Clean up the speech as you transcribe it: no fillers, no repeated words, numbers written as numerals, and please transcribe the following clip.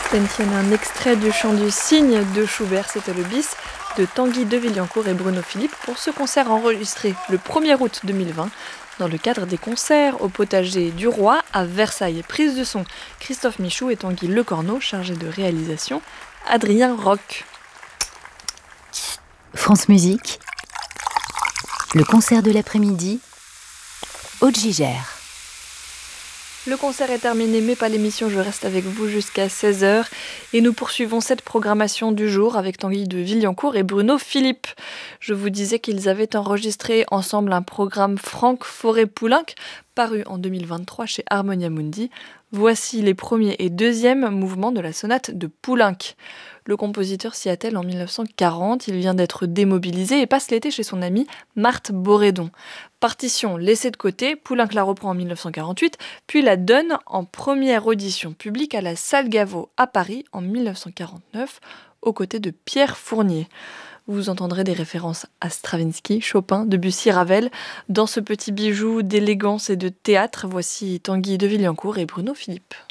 C'était un extrait du chant du cygne de Schubert, c'était le bis de Tanguy de Villancourt et Bruno Philippe pour ce concert enregistré le 1er août 2020 dans le cadre des concerts au potager du Roi à Versailles. Prise de son, Christophe Michou et Tanguy Lecorneau, chargés de réalisation, Adrien Roch. France Musique, le concert de l'après-midi, Aude Gigère. Le concert est terminé, mais pas l'émission. Je reste avec vous jusqu'à 16h. Et nous poursuivons cette programmation du jour avec Tanguy de Villancourt et Bruno Philippe. Je vous disais qu'ils avaient enregistré ensemble un programme Franck Forêt-Poulenc, paru en 2023 chez Harmonia Mundi. Voici les premiers et deuxièmes mouvements de la sonate de Poulenc. Le compositeur s'y attelle en 1940, il vient d'être démobilisé et passe l'été chez son amie Marthe Borédon. Partition laissée de côté, Poulenc la reprend en 1948, puis la donne en première audition publique à la Salle Gaveau à Paris en 1949, aux côtés de Pierre Fournier. Vous entendrez des références à Stravinsky, Chopin, Debussy, Ravel. Dans ce petit bijou d'élégance et de théâtre, voici Tanguy de Villancourt et Bruno Philippe.